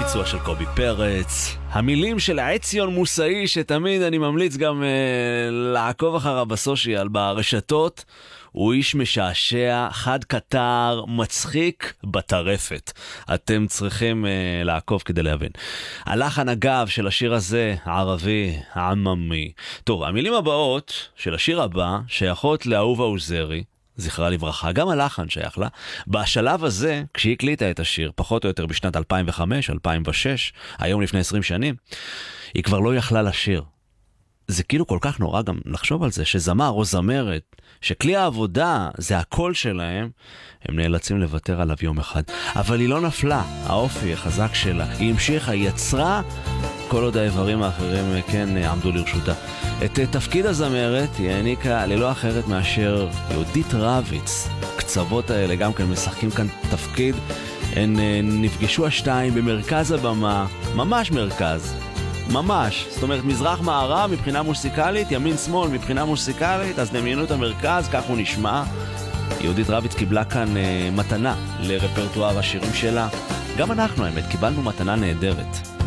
ביצוע של קובי פרץ, המילים של עציון מוסאי, שתמיד אני ממליץ גם לעקוב אחריו בסושיאל, ברשתות. הוא איש משעשע, חד קטר, מצחיק בטרפת. אתם צריכים לעקוב כדי להבין. הלחן אגב של השיר הזה, הערבי, העממי. טוב, המילים הבאות של השיר הבא שייכות לאהובה עוזרי, זכרה לברכה, גם הלחן שייך לה. בשלב הזה, כשהיא הקליטה את השיר, פחות או יותר בשנת 2005, 2006, היום לפני 20 שנים, היא כבר לא יכלה לשיר. זה כאילו כל כך נורא גם לחשוב על זה, שזמר או זמרת, שכלי העבודה זה הקול שלהם, הם נאלצים לוותר עליו יום אחד. אבל היא לא נפלה, האופי החזק שלה, היא המשיכה, היא יצרה, כל עוד האיברים האחרים כן עמדו לרשותה. את תפקיד הזמרת היא העניקה ללא אחרת מאשר יהודית רביץ. קצוות האלה גם כן משחקים כאן תפקיד. הן נפגשו השתיים במרכז הבמה, ממש מרכז. ממש, זאת אומרת מזרח מערב מבחינה מוסיקלית, ימין שמאל מבחינה מוסיקלית, אז דמיינו את המרכז, כך הוא נשמע. יהודית רביץ קיבלה כאן מתנה לרפרטואר השירים שלה. גם אנחנו האמת קיבלנו מתנה נהדרת.